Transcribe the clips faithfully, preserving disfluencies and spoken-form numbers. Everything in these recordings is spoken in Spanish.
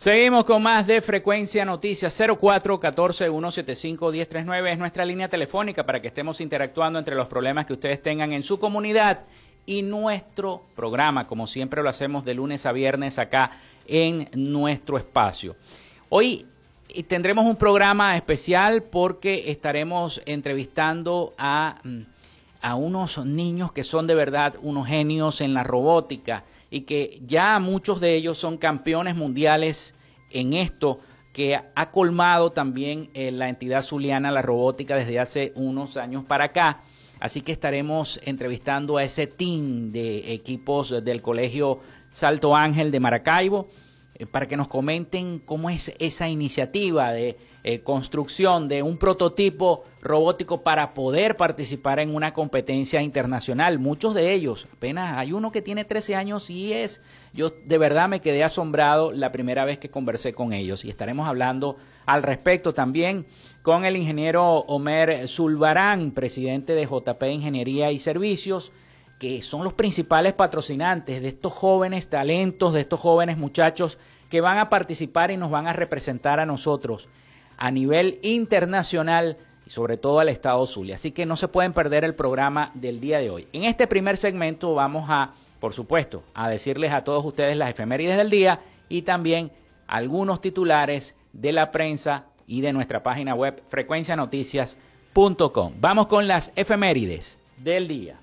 Seguimos con más de Frecuencia Noticias. Cero cuatro uno cuatro, uno siete cinco, uno cero tres nueve es nuestra línea telefónica para que estemos interactuando entre los problemas que ustedes tengan en su comunidad y nuestro programa, como siempre lo hacemos de lunes a viernes acá en nuestro espacio. Hoy tendremos un programa especial porque estaremos entrevistando a, a unos niños que son de verdad unos genios en la robótica y que ya muchos de ellos son campeones mundiales en esto que ha colmado también eh, la entidad zuliana, la robótica, desde hace unos años para acá. Así que estaremos entrevistando a ese team de equipos del Colegio Salto Ángel de Maracaibo eh, para que nos comenten cómo es esa iniciativa de eh, construcción de un prototipo robótico para poder participar en una competencia internacional. Muchos de ellos, apenas hay uno que tiene trece años y es, yo de verdad me quedé asombrado la primera vez que conversé con ellos y estaremos hablando al respecto también con el ingeniero Omer Zulbarán, presidente de J P Ingeniería y Servicios, que son los principales patrocinantes de estos jóvenes talentos, de estos jóvenes muchachos que van a participar y nos van a representar a nosotros a nivel internacional y sobre todo al estado Zulia. Así que no se pueden perder el programa del día de hoy. En este primer segmento vamos a, por supuesto, a decirles a todos ustedes las efemérides del día y también algunos titulares de la prensa y de nuestra página web frecuencia noticias punto com. Vamos con las efemérides del día.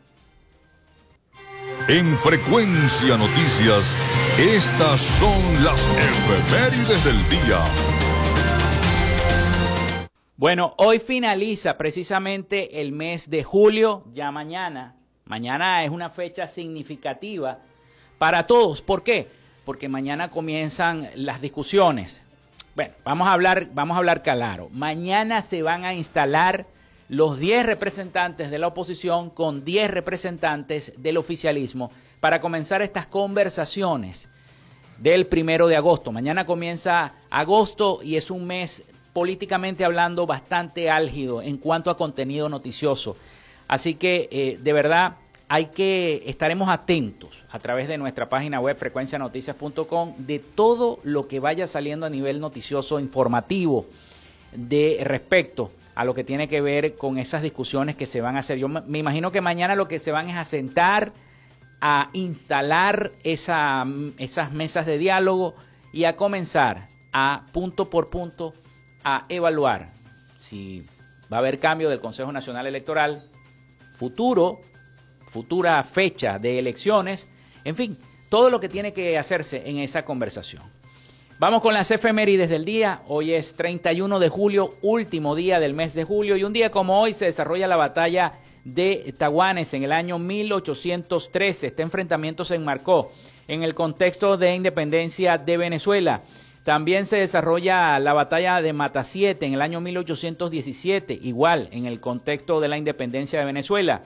En Frecuencia Noticias, estas son las efemérides del día. Bueno, hoy finaliza precisamente el mes de julio, ya mañana. Mañana es una fecha significativa para todos. ¿Por qué? Porque mañana comienzan las discusiones. Bueno, vamos a hablar, vamos a hablar claro. Mañana se van a instalar los diez representantes de la oposición con diez representantes del oficialismo para comenzar estas conversaciones del primero de agosto. Mañana comienza agosto y es un mes políticamente hablando bastante álgido en cuanto a contenido noticioso. Así que eh, de verdad hay que estaremos atentos a través de nuestra página web frecuencia noticias punto com de todo lo que vaya saliendo a nivel noticioso informativo de respecto a lo que tiene que ver con esas discusiones que se van a hacer. Yo me imagino que mañana lo que se van es a sentar, a instalar esa, esas mesas de diálogo y a comenzar a punto por punto a evaluar si va a haber cambio del Consejo Nacional Electoral, futuro, futura fecha de elecciones, en fin, todo lo que tiene que hacerse en esa conversación. Vamos con las efemérides del día. Hoy es treinta y uno de julio, último día del mes de julio, y un día como hoy se desarrolla la batalla de Taguanes en el año mil ochocientos trece. Este enfrentamiento se enmarcó en el contexto de independencia de Venezuela. También se desarrolla la batalla de Matasiete en el año mil ochocientos diecisiete, igual en el contexto de la independencia de Venezuela.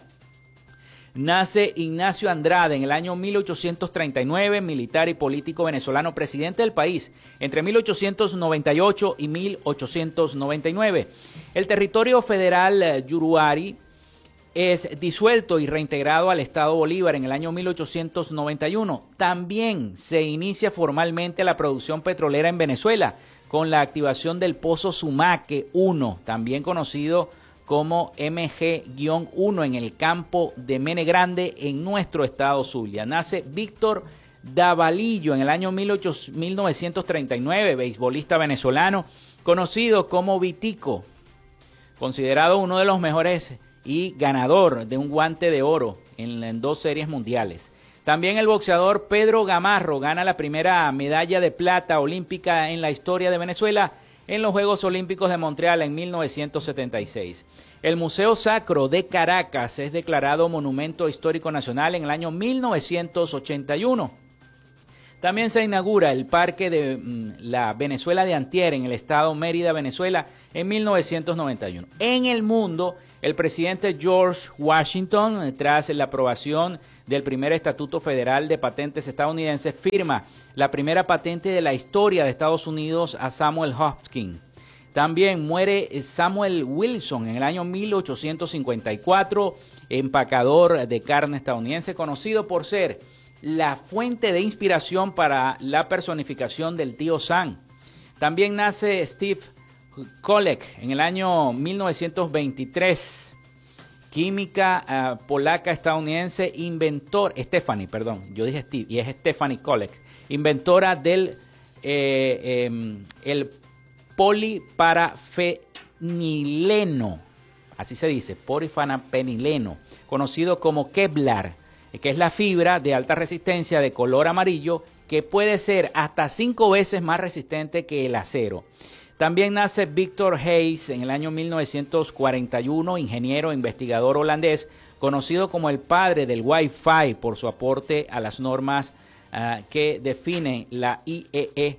Nace Ignacio Andrade en el año mil ochocientos treinta y nueve, militar y político venezolano, presidente del país entre mil ochocientos noventa y ocho y mil ochocientos noventa y nueve. El territorio federal Yuruari es disuelto y reintegrado al Estado Bolívar en el año mil ochocientos noventa y uno. También se inicia formalmente la producción petrolera en Venezuela con la activación del Pozo Sumaque uno, también conocido como M G uno en el campo de Mene Grande en nuestro estado Zulia. Nace Víctor Davalillo en el año mil novecientos treinta y nueve, beisbolista venezolano, conocido como Vitico, considerado uno de los mejores y ganador de un guante de oro en, en dos series mundiales. También el boxeador Pedro Gamarro gana la primera medalla de plata olímpica en la historia de Venezuela en los Juegos Olímpicos de Montreal en mil novecientos setenta y seis. El Museo Sacro de Caracas es declarado Monumento Histórico Nacional en el año mil novecientos ochenta y uno. También se inaugura el Parque de mm, la Venezuela de Antier en el estado Mérida, Venezuela, en mil novecientos noventa y uno. En el mundo, el presidente George Washington, tras la aprobación del primer Estatuto Federal de Patentes estadounidense, firma la primera patente de la historia de Estados Unidos a Samuel Hopkins. También muere Samuel Wilson en el año mil ochocientos cincuenta y cuatro, empacador de carne estadounidense, conocido por ser la fuente de inspiración para la personificación del tío Sam. También nace Steve Kolek en el año mil novecientos veintitrés. Química uh, polaca estadounidense, inventor, Stephanie, perdón, yo dije Steve, y es Stephanie Kolek, inventora del eh, eh, el poliparafenileno, así se dice, poliparafenileno, conocido como Kevlar, que es la fibra de alta resistencia de color amarillo que puede ser hasta cinco veces más resistente que el acero. También nace Victor Hayes en el año mil novecientos cuarenta y uno, ingeniero e investigador holandés, conocido como el padre del Wi-Fi por su aporte a las normas uh, que definen la I E E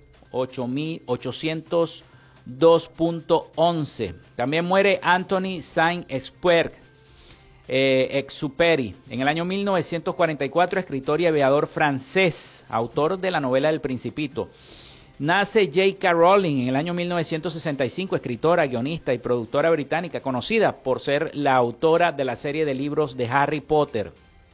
ochocientos dos punto once. También muere Anthony Saint-Exupéry, eh, Exupéry, en el año mil novecientos cuarenta y cuatro, escritor y aviador francés, autor de la novela El Principito. Nace J K Rowling en el año mil novecientos sesenta y cinco, escritora, guionista y productora británica, conocida por ser la autora de la serie de libros de Harry Potter.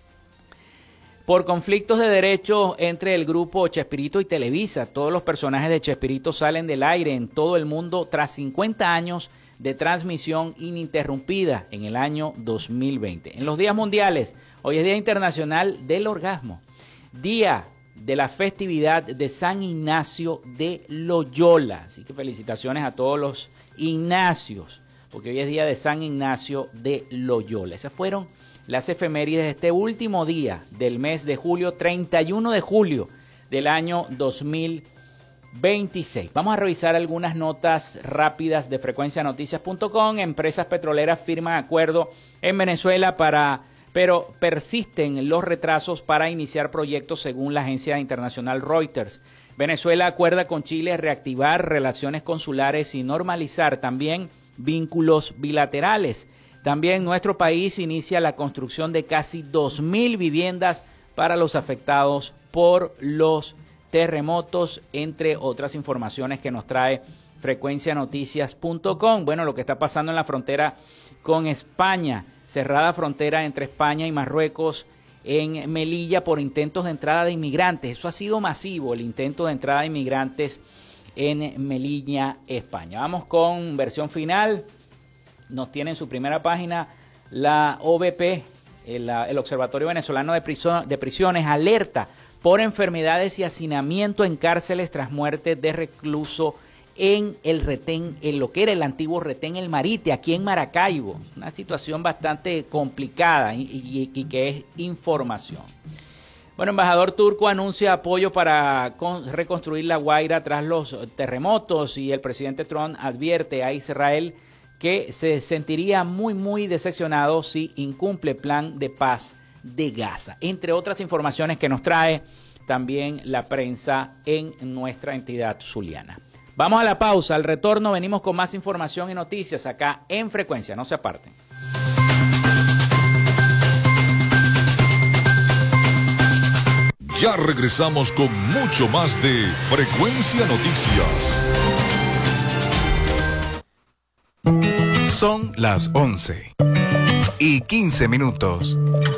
Por conflictos de derechos entre el grupo Chespirito y Televisa, todos los personajes de Chespirito salen del aire en todo el mundo tras cincuenta años de transmisión ininterrumpida en el año dos mil veinte. En los días mundiales, hoy es Día Internacional del Orgasmo, Día de la festividad de San Ignacio de Loyola. Así que felicitaciones a todos los Ignacios, porque hoy es día de San Ignacio de Loyola. Esas fueron las efemérides de este último día del mes de julio, treinta y uno de julio del año dos mil veintiséis. Vamos a revisar algunas notas rápidas de frecuencia noticias punto com. Empresas petroleras firman acuerdo en Venezuela para... pero persisten los retrasos para iniciar proyectos según la agencia internacional Reuters. Venezuela acuerda con Chile reactivar relaciones consulares y normalizar también vínculos bilaterales. También nuestro país inicia la construcción de casi dos mil viviendas para los afectados por los terremotos, entre otras informaciones que nos trae frecuencia noticias punto com. Bueno, lo que está pasando en la frontera con España. Cerrada frontera entre España y Marruecos en Melilla por intentos de entrada de inmigrantes. Eso ha sido masivo, el intento de entrada de inmigrantes en Melilla, España. Vamos con versión final. Nos tiene en su primera página la O V P, el, el Observatorio Venezolano de, Priso, de Prisiones, alerta por enfermedades y hacinamiento en cárceles tras muerte de recluso en el retén, en lo que era el antiguo retén El Marite, aquí en Maracaibo. Una situación bastante complicada y, y, y que es información. Bueno, embajador turco anuncia apoyo para con, reconstruir La Guaira tras los terremotos, y el presidente Trump advierte a Israel que se sentiría muy, muy decepcionado si incumple plan de paz de Gaza. Entre otras informaciones que nos trae también la prensa en nuestra entidad zuliana. Vamos a la pausa, al retorno venimos con más información y noticias acá en Frecuencia, no se aparten. Ya regresamos con mucho más de Frecuencia Noticias. Son las once y quince minutos.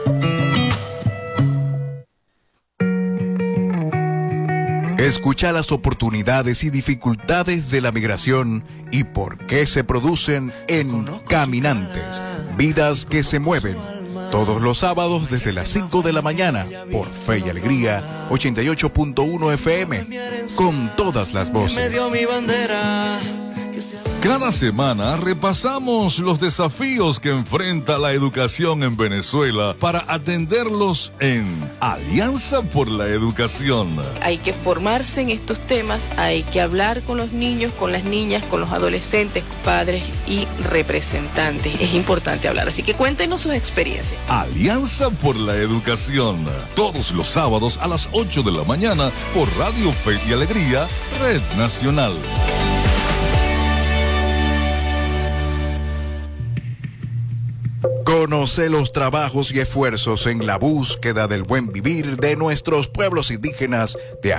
Escucha las oportunidades y dificultades de la migración y por qué se producen en Caminantes, vidas que se mueven. Todos los sábados desde las cinco de la mañana por Fe y Alegría ochenta y ocho punto uno F M, con todas las voces. Cada semana repasamos los desafíos que enfrenta la educación en Venezuela para atenderlos en Alianza por la Educación. Hay que formarse en estos temas, hay que hablar con los niños, con las niñas, con los adolescentes, padres y representantes. Es importante hablar, así que cuéntenos sus experiencias. Alianza por la Educación, todos los sábados a las ocho de la mañana por Radio Fe y Alegría, Red Nacional. Conoce los trabajos y esfuerzos en la búsqueda del buen vivir de nuestros pueblos indígenas de